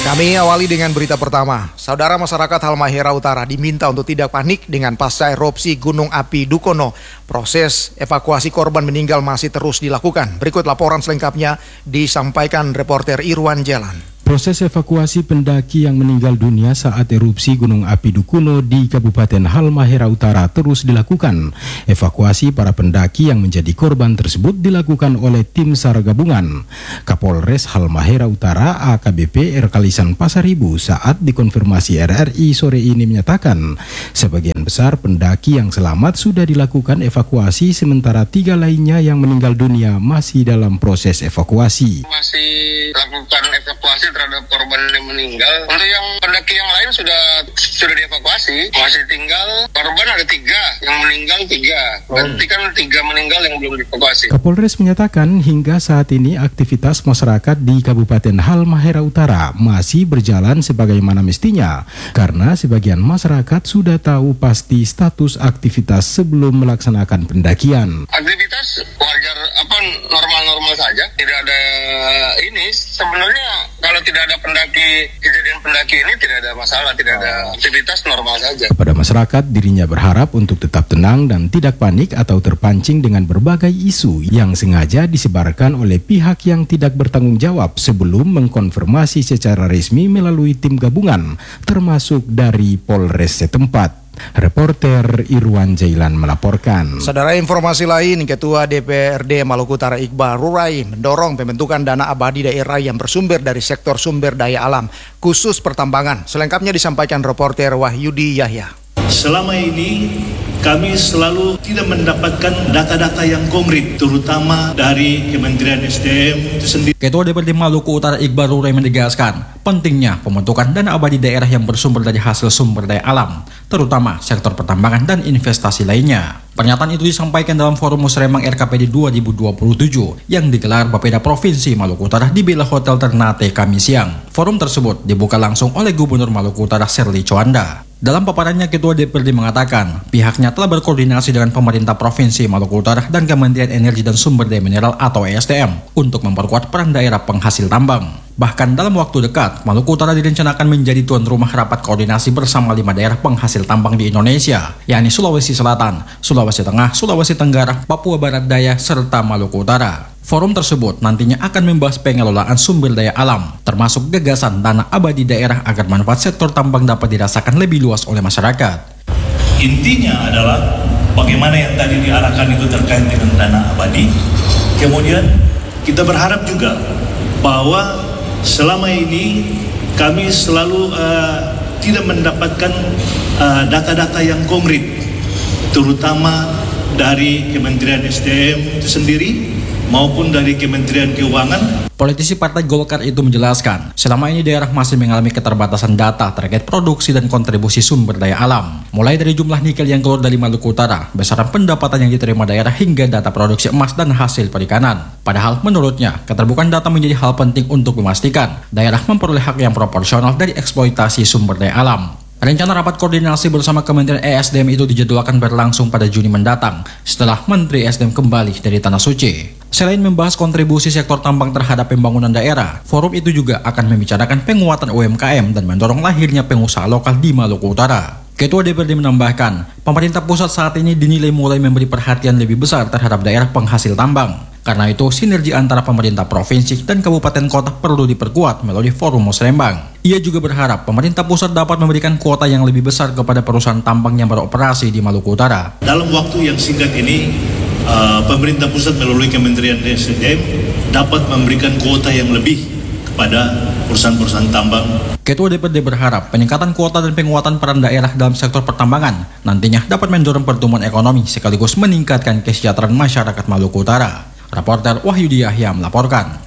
Kami awali dengan berita pertama. Saudara masyarakat Halmahera Utara diminta untuk tidak panik dengan pasca erupsi Gunung Api Dukono. Proses evakuasi korban meninggal masih terus dilakukan. Berikut laporan selengkapnya disampaikan reporter Irwan Jalan. Proses evakuasi pendaki yang meninggal dunia saat erupsi Gunung Api Dukono di Kabupaten Halmahera Utara terus dilakukan. Evakuasi para pendaki yang menjadi korban tersebut dilakukan oleh tim SAR gabungan. Kapolres Halmahera Utara AKBP Erkalisan Pasaribu saat dikonfirmasi RRI sore ini menyatakan sebagian besar pendaki yang selamat sudah dilakukan evakuasi, sementara 3 lainnya yang meninggal dunia masih dalam proses evakuasi. Masih lakukan evakuasi terhadap korban yang meninggal. Untuk yang pendaki yang lain sudah dievakuasi. Masih tinggal korban ada 3, yang meninggal 3. Berarti kan 3 meninggal yang belum dievakuasi. Kapolres menyatakan hingga saat ini aktivitas masyarakat di Kabupaten Halmahera Utara masih berjalan sebagaimana mestinya, karena sebagian masyarakat sudah tahu pasti status aktivitas sebelum melaksanakan pendakian. Aktivitas wajar, normal-normal saja. Tidak ada ini sebenarnya. Kalau tidak ada kejadian pendaki ini tidak ada masalah, tidak ada, aktivitas normal saja. Pada masyarakat, dirinya berharap untuk tetap tenang dan tidak panik atau terpancing dengan berbagai isu yang sengaja disebarkan oleh pihak yang tidak bertanggung jawab sebelum mengkonfirmasi secara resmi melalui tim gabungan, termasuk dari Polres setempat. Reporter Irwan Jailan melaporkan. Saudara, informasi lain, Ketua DPRD Maluku Utara Iqbal Rurai mendorong pembentukan dana abadi daerah yang bersumber dari sektor sumber daya alam, khusus pertambangan. Selengkapnya disampaikan reporter Wahyudi Yahya. Selama ini kami selalu tidak mendapatkan data-data yang konkret, terutama dari Kementerian SDM itu sendiri. Ketua DPRD Maluku Utara Iqbal Rurai menegaskan pentingnya pembentukan dana abadi daerah yang bersumber dari hasil sumber daya alam, terutama sektor pertambangan dan investasi lainnya. Pernyataan itu disampaikan dalam forum Musrembang RKPD 2027 yang digelar Bapeda Provinsi Maluku Utara di Bela Hotel Ternate Kamis siang. Forum tersebut dibuka langsung oleh Gubernur Maluku Utara Serly Coanda. Dalam paparannya, Ketua DPRD mengatakan pihaknya telah berkoordinasi dengan pemerintah Provinsi Maluku Utara dan Kementerian Energi dan Sumber Daya Mineral atau ESDM untuk memperkuat peran daerah penghasil tambang. Bahkan dalam waktu dekat, Maluku Utara direncanakan menjadi tuan rumah rapat koordinasi bersama 5 daerah penghasil tambang di Indonesia, yakni Sulawesi Selatan, Sulawesi Tengah, Sulawesi Tenggara, Papua Barat Daya, serta Maluku Utara. Forum tersebut nantinya akan membahas pengelolaan sumber daya alam, termasuk gagasan dana abadi daerah agar manfaat sektor tambang dapat dirasakan lebih luas oleh masyarakat. Intinya adalah bagaimana yang tadi diarahkan itu terkait dengan dana abadi. Kemudian kita berharap juga bahwa selama ini kami selalu tidak mendapatkan data-data yang konkret, terutama dari Kementerian SDM itu sendiri maupun dari Kementerian Keuangan. Politisi Partai Golkar itu menjelaskan, selama ini daerah masih mengalami keterbatasan data terkait produksi dan kontribusi sumber daya alam. Mulai dari jumlah nikel yang keluar dari Maluku Utara, besaran pendapatan yang diterima daerah hingga data produksi emas dan hasil perikanan. Padahal menurutnya, keterbukaan data menjadi hal penting untuk memastikan daerah memperoleh hak yang proporsional dari eksploitasi sumber daya alam. Rencana rapat koordinasi bersama Kementerian ESDM itu dijadwalkan berlangsung pada Juni mendatang setelah Menteri ESDM kembali dari Tanah Suci. Selain membahas kontribusi sektor tambang terhadap pembangunan daerah, forum itu juga akan membicarakan penguatan UMKM dan mendorong lahirnya pengusaha lokal di Maluku Utara. Ketua DPRD menambahkan, pemerintah pusat saat ini dinilai mulai memberi perhatian lebih besar terhadap daerah penghasil tambang. Karena itu, sinergi antara pemerintah provinsi dan kabupaten kota perlu diperkuat melalui forum Musrembang. Ia juga berharap pemerintah pusat dapat memberikan kuota yang lebih besar kepada perusahaan tambang yang beroperasi di Maluku Utara. Dalam waktu yang singkat ini, pemerintah pusat melalui Kementerian SDM dapat memberikan kuota yang lebih kepada perusahaan-perusahaan tambang. Ketua DPRD berharap peningkatan kuota dan penguatan peran daerah dalam sektor pertambangan nantinya dapat mendorong pertumbuhan ekonomi sekaligus meningkatkan kesejahteraan masyarakat Maluku Utara. Reporter Wahyudi Yahya melaporkan.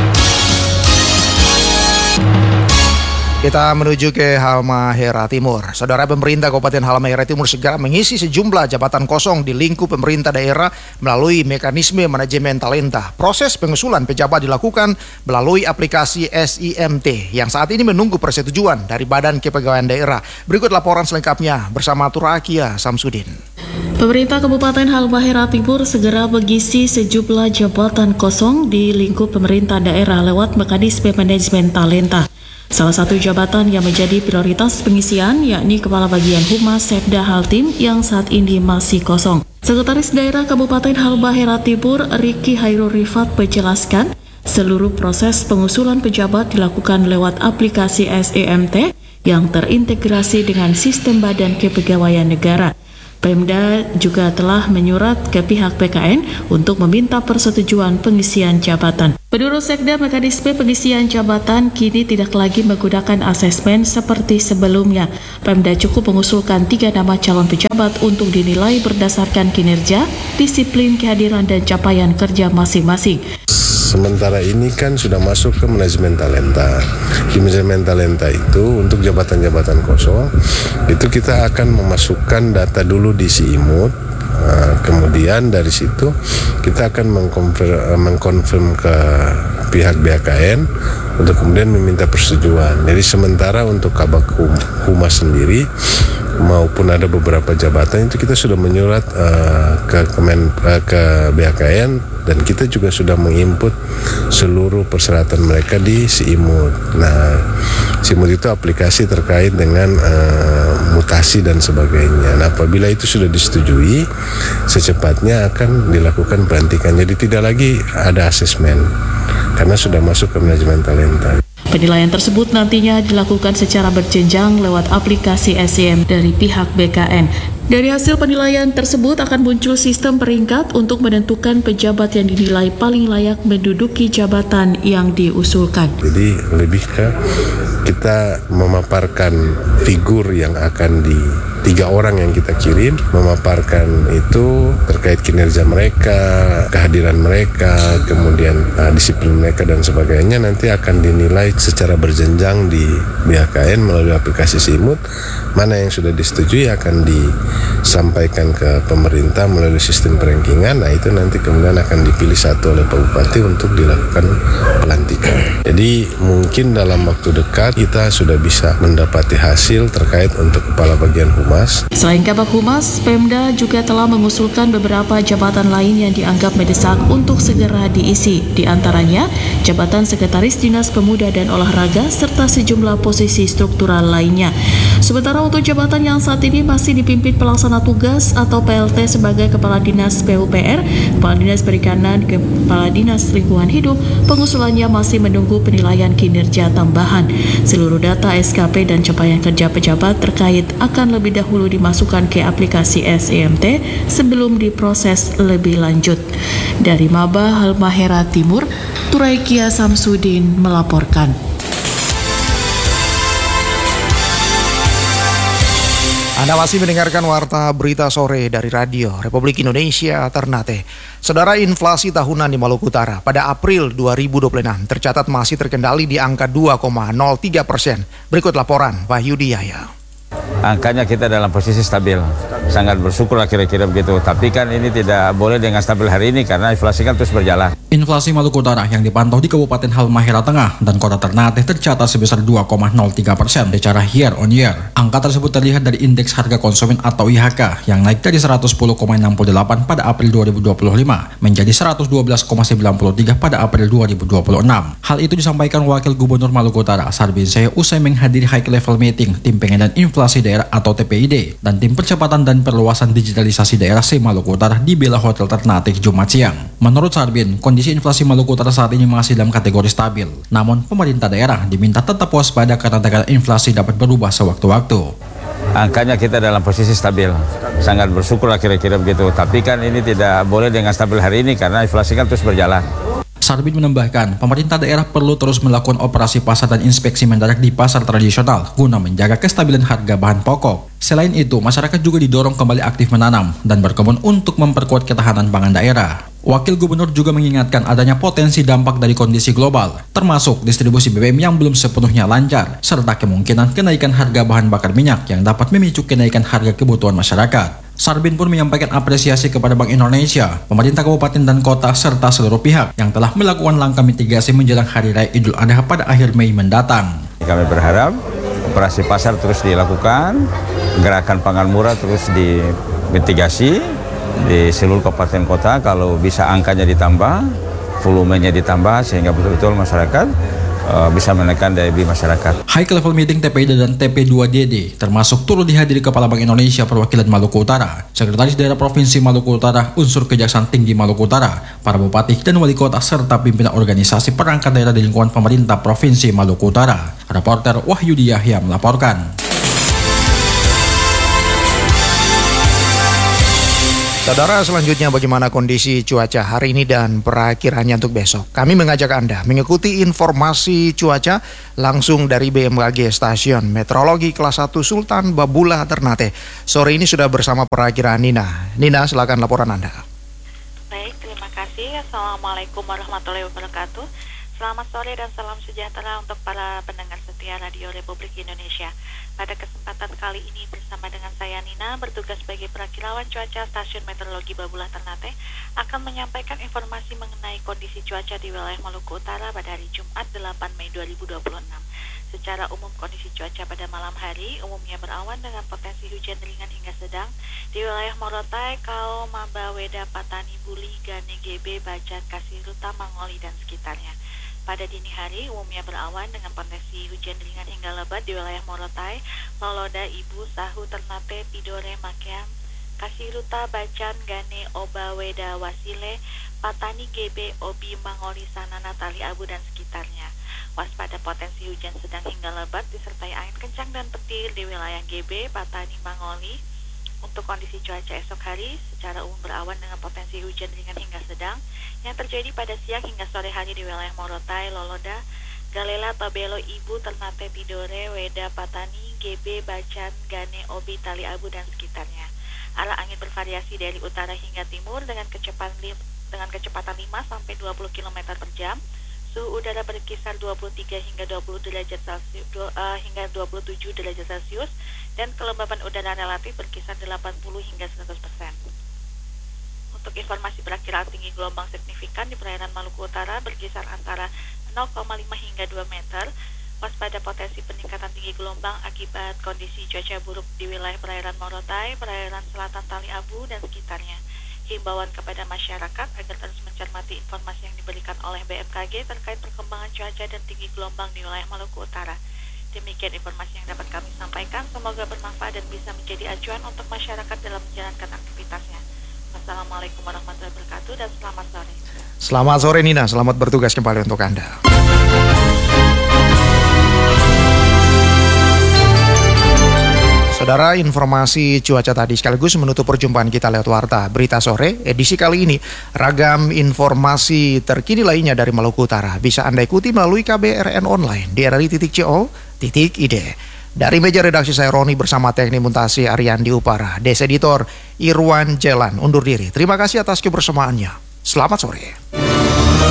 Kita menuju ke Halmahera Timur. Saudara, pemerintah Kabupaten Halmahera Timur segera mengisi sejumlah jabatan kosong di lingkup pemerintah daerah melalui mekanisme manajemen talenta. Proses pengusulan pejabat dilakukan melalui aplikasi SIMT yang saat ini menunggu persetujuan dari Badan Kepegawaian Daerah. Berikut laporan selengkapnya bersama Turakia Samsudin. Pemerintah Kabupaten Halmahera Timur segera mengisi sejumlah jabatan kosong di lingkup pemerintah daerah lewat mekanisme manajemen talenta. Salah satu jabatan yang menjadi prioritas pengisian yakni Kepala Bagian Humas Setda Haltim yang saat ini masih kosong. Sekretaris Daerah Kabupaten Halmahera Timur, Riki Hairul Rifat, menjelaskan seluruh proses pengusulan pejabat dilakukan lewat aplikasi SEMT yang terintegrasi dengan sistem Badan Kepegawaian Negara. Pemda juga telah menyurat ke pihak BKN untuk meminta persetujuan pengisian jabatan. Menurut Sekda, mekanisme pengisian jabatan kini tidak lagi menggunakan asesmen seperti sebelumnya. Pemda cukup mengusulkan 3 nama calon pejabat untuk dinilai berdasarkan kinerja, disiplin, kehadiran, dan capaian kerja masing-masing. Sementara ini kan sudah masuk ke manajemen talenta. Di manajemen talenta itu untuk jabatan-jabatan kosong itu kita akan memasukkan data dulu di SIMUT. Kemudian dari situ kita akan mengkonfirm ke pihak BKN untuk kemudian meminta persetujuan. Jadi sementara untuk Kabak Humas sendiri maupun ada beberapa jabatan itu kita sudah menyurat ke BKN dan kita juga sudah menginput seluruh persyaratan mereka di SIMUT. Nah, SIMUT itu aplikasi terkait dengan mutasi dan sebagainya. Nah, apabila itu sudah disetujui, secepatnya akan dilakukan pelantikan. Jadi tidak lagi ada asesmen karena sudah masuk ke manajemen talenta. Penilaian tersebut nantinya dilakukan secara berjenjang lewat aplikasi SEM dari pihak BKN. Dari hasil penilaian tersebut akan muncul sistem peringkat untuk menentukan pejabat yang dinilai paling layak menduduki jabatan yang diusulkan. Jadi lebih ke kita memaparkan figur yang akan 3 orang yang kita kirim, memaparkan itu terkait kinerja mereka, kehadiran mereka, kemudian disiplin mereka dan sebagainya nanti akan dinilai secara berjenjang di BKN melalui aplikasi SIMUT. Mana yang sudah disetujui akan disampaikan ke pemerintah melalui sistem perankingan. Nah, itu nanti kemudian akan dipilih satu oleh Pak Bupati untuk dilakukan pelantikan. Jadi mungkin dalam waktu dekat kita sudah bisa mendapati hasil terkait untuk Kepala Bagian Humas. Selain Kabak Humas, Pemda juga telah mengusulkan beberapa jabatan lain yang dianggap mendesak untuk segera diisi. Di antaranya, jabatan Sekretaris Dinas Pemuda dan Olahraga serta sejumlah posisi struktural lainnya. Sementara untuk jabatan yang saat ini masih dipimpin pelaksana tugas atau PLT sebagai Kepala Dinas PUPR, Kepala Dinas Perikanan, Kepala Dinas Lingkungan Hidup, pengusulannya masih menunggu penilaian kinerja tambahan. Seluruh data SKP dan capaian kerja pejabat terkait akan lebih dahulu dimasukkan ke aplikasi SEMT sebelum diproses lebih lanjut. Dari Maba Halmahera Timur, Turaikia Samsudin melaporkan. Anda masih mendengarkan Warta Berita Sore dari Radio Republik Indonesia Ternate. Saudara, inflasi tahunan di Maluku Utara pada April 2026 tercatat masih terkendali di angka 2,03%. Berikut laporan Wahyudi Yahya. Angkanya kita dalam posisi stabil. Sangat bersyukur lah kira-kira begitu. Tapi kan ini tidak boleh dengan stabil hari ini karena inflasi kan terus berjalan. Inflasi Maluku Utara yang dipantau di Kabupaten Halmahera Tengah dan Kota Ternate tercatat sebesar 2,03% secara year on year. Angka tersebut terlihat dari indeks harga konsumen atau IHK yang naik dari 110,68 pada April 2025 menjadi 112,93 pada April 2026. Hal itu disampaikan Wakil Gubernur Maluku Utara Sarbin Seh usai menghadiri high level meeting Tim Pengendalian Inflasi Daerah atau TPID dan Tim Percepatan dan Perluasan Digitalisasi Daerah Maluku Utara di Bela Hotel Ternate Jumat siang. Menurut Sarbin, kondisi inflasi Maluku Utara saat ini masih dalam kategori stabil. Namun, pemerintah daerah diminta tetap waspada karena tekanan inflasi dapat berubah sewaktu-waktu. Angkanya kita dalam posisi stabil. Sangat bersyukur lah kira-kira begitu. Tapi kan ini tidak boleh dengan stabil hari ini karena inflasi kan terus berjalan. Sarbin menambahkan, pemerintah daerah perlu terus melakukan operasi pasar dan inspeksi mendadak di pasar tradisional guna menjaga kestabilan harga bahan pokok. Selain itu, masyarakat juga didorong kembali aktif menanam dan berkebun untuk memperkuat ketahanan pangan daerah. Wakil Gubernur juga mengingatkan adanya potensi dampak dari kondisi global, termasuk distribusi BBM yang belum sepenuhnya lancar, serta kemungkinan kenaikan harga bahan bakar minyak yang dapat memicu kenaikan harga kebutuhan masyarakat. Sarbin pun menyampaikan apresiasi kepada Bank Indonesia, pemerintah kabupaten dan kota, serta seluruh pihak yang telah melakukan langkah mitigasi menjelang Hari Raya Idul Adha pada akhir Mei mendatang. Kami berharap operasi pasar terus dilakukan, gerakan pangan murah terus dimitigasi di seluruh kabupaten kota. Kalau bisa angkanya ditambah, volumenya ditambah sehingga betul-betul masyarakat bisa menekan daya beli masyarakat. High level meeting TPID dan TP2DD termasuk turut dihadiri Kepala Bank Indonesia perwakilan Maluku Utara, Sekretaris Daerah Provinsi Maluku Utara, unsur Kejaksaan Tinggi Maluku Utara, para bupati dan wali kota serta pimpinan organisasi perangkat daerah di lingkungan pemerintah Provinsi Maluku Utara. Reporter Wahyudi Yahya melaporkan. Saudara, selanjutnya bagaimana kondisi cuaca hari ini dan perakhirannya untuk besok? Kami mengajak Anda mengikuti informasi cuaca langsung dari BMKG Stasiun Meteorologi Kelas 1 Sultan Babula Ternate. Sore ini sudah bersama perakhiran Nina. Nina, silakan laporan Anda. Baik, terima kasih. Assalamualaikum warahmatullahi wabarakatuh. Selamat sore dan salam sejahtera untuk para pendengar setia Radio Republik Indonesia. Pada kesempatan kali ini bersama dengan saya Nina, bertugas sebagai perakirawan cuaca Stasiun Meteorologi Babula Ternate, akan menyampaikan informasi mengenai kondisi cuaca di wilayah Maluku Utara pada hari Jumat 8 Mei 2026. Secara umum kondisi cuaca pada malam hari umumnya berawan dengan potensi hujan ringan hingga sedang di wilayah Morotai, Kao, Maba, Weda, Patani, Buli, Gane, GB, Bajan, Kasiruta, Mangoli, dan sekitarnya. Pada dini hari umumnya berawan dengan potensi hujan ringan hingga lebat di wilayah Morotai, Loloda, Ibu, Sahu, Ternate, Tidore, Makian, Kasiruta, Bacan, Gane, Oba, Weda, Wasile, Patani, GB, Obi, Mangoli, Sanana, Tali Abu, dan sekitarnya. Waspada potensi hujan sedang hingga lebat disertai angin kencang dan petir di wilayah GB, Patani, Mangoli. Untuk kondisi cuaca esok hari, secara umum berawan dengan potensi hujan ringan hingga sedang yang terjadi pada siang hingga sore hari di wilayah Morotai, Loloda, Galela, Tabelo, Ibu, Ternate, Tidore, Weda, Patani, GB, Bacan, Gane, Obi, Tali Abu, dan sekitarnya. Arah angin bervariasi dari utara hingga timur dengan kecepatan 5 sampai 20 km per jam. Suhu udara berkisar 23 hingga 20 derajat Celcius hingga 27 derajat Celcius dan kelembaban udara relatif berkisar 80 hingga 100%. Untuk informasi perakiraan tinggi gelombang signifikan di perairan Maluku Utara berkisar antara 0,5 hingga 2 meter. Waspada potensi peningkatan tinggi gelombang akibat kondisi cuaca buruk di wilayah perairan Morotai, perairan selatan Tali Abu, dan sekitarnya. Himbauan kepada masyarakat agar terus mencermati informasi yang diberikan oleh BMKG terkait perkembangan cuaca dan tinggi gelombang di wilayah Maluku Utara. Demikian informasi yang dapat kami sampaikan, semoga bermanfaat dan bisa menjadi acuan untuk masyarakat dalam menjalankan aktivitasnya. Wassalamualaikum warahmatullahi wabarakatuh dan selamat sore. Selamat sore Nina, selamat bertugas kembali untuk Anda. Saudara, informasi cuaca tadi sekaligus menutup perjumpaan kita lewat Warta Berita Sore. Edisi kali ini, ragam informasi terkini lainnya dari Maluku Utara bisa Anda ikuti melalui KBRN Online di RRI.co.id. Dari meja redaksi saya Roni bersama teknik montase Ariandi Upara, Des Editor Irwan Jelan undur diri. Terima kasih atas kebersamaannya. Selamat sore.